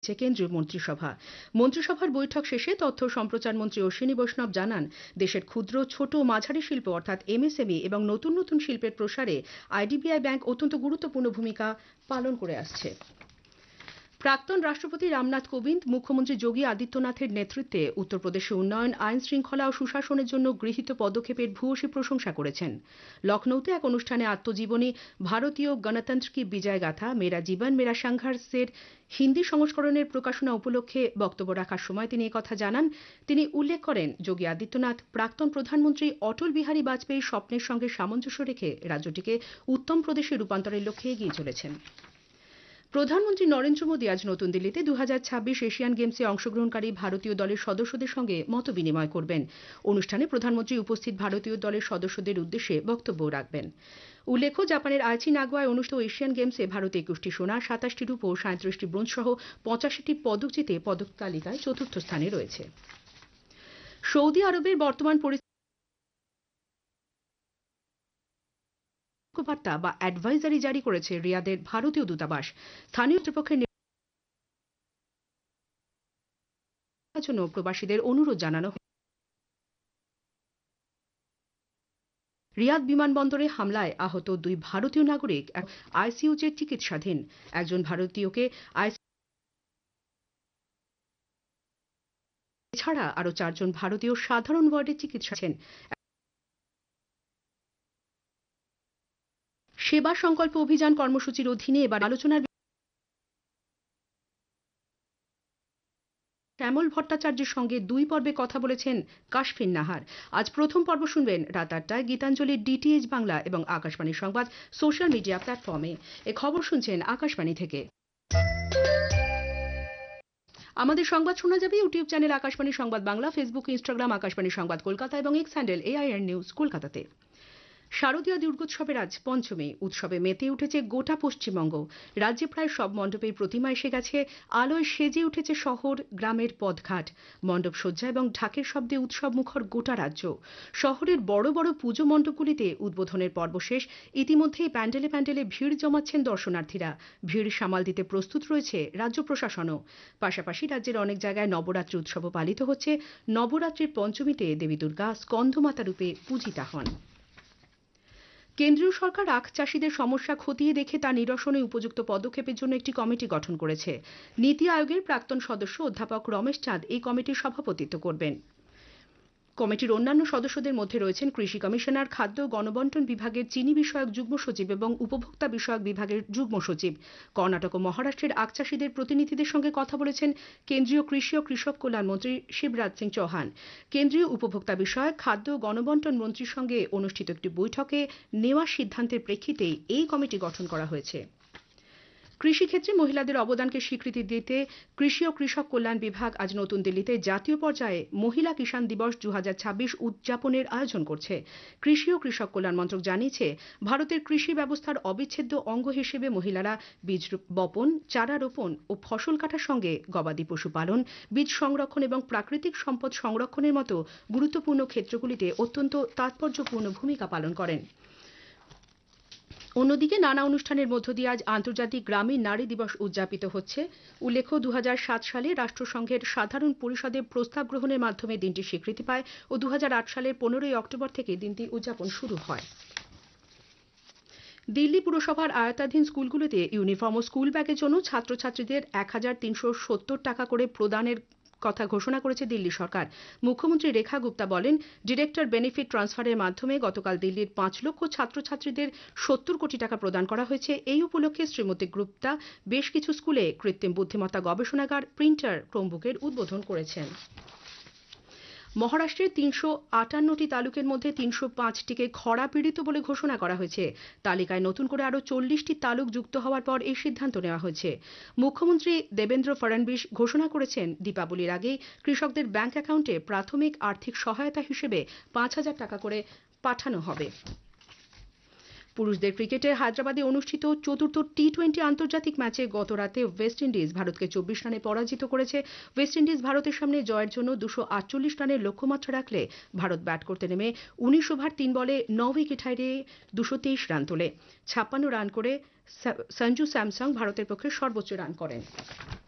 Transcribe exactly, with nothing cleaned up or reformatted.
করছে কেন্দ্রীয় মন্ত্রিসভা। মন্ত্রিসভার বৈঠক শেষে তথ্য সম্প্রচার মন্ত্রী অশ্বিনী বৈষ্ণব জানান, দেশের ক্ষুদ্র ছোট ও মাঝারি শিল্প অর্থাৎ এমএসএমই এবং নতুন নতুন শিল্পের প্রসারে আইডিবিআই ব্যাংক অত্যন্ত গুরুত্বপূর্ণ ভূমিকা পালন করে আসছে। প্রাক্তন রাষ্ট্রপতি রামনাথ কোবিন্দ মুখ্যমন্ত্রী যোগী আদিত্যনাথের নেতৃত্বে উত্তরপ্রদেশে উন্নয়ন, আইন শৃঙ্খলা ও সুশাসনের জন্য গৃহীত পদক্ষেপের ভূয়সী প্রশংসা করেছেন। লখনৌতে এক অনুষ্ঠানে আত্মজীবনী ভারতীয় গণতন্ত্র কি বিজয় গাথা মেরা জীবন মেরা সংঘর্ষের হিন্দি সংস্করণের প্রকাশনা উপলক্ষে বক্তব্য রাখার সময় তিনি একথা জানান। তিনি উল্লেখ করেন, যোগী আদিত্যনাথ প্রাক্তন প্রধানমন্ত্রী অটল বিহারী বাজপেয়ীর স্বপ্নের সঙ্গে সামঞ্জস্য রেখে রাজ্যটিকে উত্তম প্রদেশে রূপান্তরের লক্ষ্যে এগিয়ে চলেছেন। প্রধানমন্ত্রী নরেন্দ্র মোদী আজ নতুন দিল্লিতে দু হাজার ছাব্বিশ এশিয়ান গেমসে অংশগ্রহণকারী ভারতীয় দলের সদস্যদের সঙ্গে মতবিনিময় করবেন। অনুষ্ঠানে প্রধানমন্ত্রী উপস্থিত ভারতীয় দলের সদস্যদের উদ্দেশ্যে বক্তব্য রাখবেন। উল্লেখ্য, জাপানের আইচি নাগোয়ায় অনুষ্ঠিত এশিয়ান গেমসে ভারত একুশটি সোনা, সাতাশটি রূপো ও সাঁত্রিশটি ব্রোঞ্জ সহ পঁচাশিটি পদক জিতে পদক তালিকায় চতুর্থ স্থানে রয়েছে। সৌদি আরবের বর্তমান পরিস্থিতি বার্তা বা অ্যাডভাইজারি জারি করেছে রিয়াদের ভারতীয় দূতাবাস। স্থানীয় কর্তৃপক্ষের জন্য প্রবাসীদের অনুরোধ জানানো। রিয়াদ বিমানবন্দরে হামলায় আহত দুই ভারতীয় নাগরিক আইসিইউতে চিকিৎসাধীন। একজন ভারতীয়কে আইসিইউ ছাড়া আরো চারজন ভারতীয় সাধারণ ওয়ার্ডে চিকিৎসাধীন। সেবা সংকল্প অভিযান কর্মসূচির অধীনে এবার আলোচনার শ্যামল ভট্টাচার্যের সঙ্গে দুই পর্বে কথা বলেছেন কাশফিন নাহার। আজ প্রথম পর্ব শুনবেন রাত আটটায় গীতাঞ্জলির ডিটিএইচ বাংলা এবং আকাশবাণী সংবাদ সোশ্যাল মিডিয়া প্ল্যাটফর্মে। এ খবর শুনছেন আকাশবাণী থেকে। আমাদের সংবাদ শোনা যাবে ইউটিউব চ্যানেল আকাশবাণী সংবাদ বাংলা, ফেসবুক, ইনস্টাগ্রাম আকাশবাণী সংবাদ কলকাতা এবং এক্স হ্যান্ডেল এআইআর নিউজ কলকাতাতে। শারদীয় দুর্গোৎসবের আজ পঞ্চমী। উৎসবে মেতে উঠেছে গোটা পশ্চিমবঙ্গ। রাজ্যে প্রায় সব মণ্ডপেই প্রতিমা এসে গেছে। আলোয় সেজে উঠেছে শহর, গ্রামের পথঘাট। মণ্ডপ সজ্জা এবং ঢাকের শব্দে উৎসব মুখর গোটা রাজ্য। শহরের বড় বড় পুজো মণ্ডপগুলিতে উদ্বোধনের পর্ব শেষ। ইতিমধ্যেই প্যান্ডেলে প্যান্ডেলে ভিড় জমাচ্ছেন দর্শনার্থীরা। ভিড় সামাল দিতে প্রস্তুত রয়েছে রাজ্য প্রশাসনও। পাশাপাশি রাজ্যের অনেক জায়গায় নবরাত্রি উৎসবও পালিত হচ্ছে। নবরাত্রির পঞ্চমীতে দেবী দুর্গা স্কন্ধমাতা রূপে পূজিতা হন। কেন্দ্রীয় সরকার আখ চাষীদের সমস্যা খতিয়ে দেখে তা নিরসনে উপযুক্ত পদক্ষেপের জন্য একটি কমিটি গঠন করেছে। নীতি আয়োগের প্রাক্তন সদস্য অধ্যাপক রমেশ চাঁদ এই কমিটির সভাপতিত্ব করবেন। কমিটির অন্যান্য সদস্যদের মধ্যে রয়েছেন কৃষি কমিশনার, খাদ্য ও গণবন্টন বিভাগের চিনি বিষয়ক যুগ্ম সচিব এবং উপভোক্তা বিষয়ক বিভাগের যুগ্ম সচিব। কর্ণাটক ও মহারাষ্ট্রের আখ চাষীদের প্রতিনিধিদের সঙ্গে কথা বলেছেন কেন্দ্রীয় কৃষি ও কৃষক কল্যাণ মন্ত্রী শিবরাজ সিং চৌহান। কেন্দ্রীয় উপভোক্তা বিষয়ক, খাদ্য ও গণবন্টন মন্ত্রীর সঙ্গে অনুষ্ঠিত একটি বৈঠকে নেওয়া সিদ্ধান্তের প্রেক্ষিতেই এই কমিটি গঠন করা হয়েছে। কৃষিক্ষেত্রে মহিলাদের অবদানকে স্বীকৃতি দিতে কৃষি ও কৃষক কল্যাণ বিভাগ আজ নতুন দিল্লিতে জাতীয় পর্যায়ে মহিলা কিষাণ দিবস দু হাজার ছাব্বিশ উদযাপনের আয়োজন করছে। কৃষি ও কৃষক কল্যাণ মন্ত্রক জানিয়েছে, ভারতের কৃষি ব্যবস্থার অবিচ্ছেদ্য অঙ্গ হিসেবে মহিলারা বীজ বপন, চারা রোপণ ও ফসল কাটার সঙ্গে গবাদি পশু পালন, বীজ সংরক্ষণ এবং প্রাকৃতিক সম্পদ সংরক্ষণের মতো গুরুত্বপূর্ণ ক্ষেত্রগুলিতে অত্যন্ত তাৎপর্যপূর্ণ ভূমিকা পালন করেন। অন্যদিকে নানা অনুষ্ঠানের মধ্য দিয়ে আজ আন্তর্জাতিক গ্রামীণ নারী দিবস উদযাপিত হচ্ছে। উল্লেখ্য, দু হাজার সাত সালে রাষ্ট্রসংঘের সাধারণ পরিষদে প্রস্তাব গ্রহণের মাধ্যমে দিনটি স্বীকৃতি পায় ও দু হাজার আট সালের পনেরোই অক্টোবর থেকে দিনটি উদযাপন শুরু হয়। দিল্লি পুরসভার আয়ত্তাধীন স্কুলগুলিতে ইউনিফর্ম ও স্কুল ব্যাগের জন্য ছাত্রছাত্রীদের এক হাজার তিনশো সত্তর টাকা করে প্রদানের কথা ঘোষণা করেছে দিল্লি সরকার। মুখ্যমন্ত্রী রেখা গুপ্তা বলেন, ডিরেক্টর বেনিফিট ট্রান্সফারের মাধ্যমে গতকাল দিল্লির পাঁচ লক্ষ ছাত্রছাত্রীদের সত্তর কোটি টাকা প্রদান করা হয়েছে। এই উপলক্ষে শ্রীমতী গুপ্তা বেশ কিছু স্কুলে কৃত্রিম বুদ্ধিমত্তা গবেষণাগার, প্রিন্টার, ক্রোমবুকের উদ্বোধন করেছেন। মহারাষ্ট্রের তিনশো আটান্নটি তালুকের মধ্যে তিনশো পাঁচটিকে খরা পীড়িত বলে ঘোষণা করা হয়েছে। তালিকায় নতুন করে আরও চল্লিশটি তালুক যুক্ত হওয়ার পর এই সিদ্ধান্ত নেওয়া হয়েছে। মুখ্যমন্ত্রী দেবেন্দ্র ফডণবীস ঘোষণা করেছেন, দীপাবলির আগেই কৃষকদের ব্যাংক অ্যাকাউন্টে প্রাথমিক আর্থিক সহায়তা হিসেবে পাঁচ হাজার টাকা করে পাঠানো হবে। পুরুষদের ক্রিকেটে হায়দ্রাবাদে অনুষ্ঠিত চতুর্থ টি টোয়েন্টি আন্তর্জাতিক ম্যাচে গত রাতে ওয়েস্ট ইন্ডিজ ভারতকে চব্বিশ রানে পরাজিত করেছে। ওয়েস্ট ইন্ডিজ ভারতের সামনে জয়ের জন্য দুশো আটচল্লিশ রানের লক্ষ্যমাত্রা রাখলে ভারত ব্যাট করতে নেমে উনিশ ওভার তিন বলে ন উইকেট হারিয়ে দুশো তেইশ রান তোলে। ছাপ্পান্ন রান করে সঞ্জু স্যামসং ভারতের পক্ষে সর্বোচ্চ রান করেন।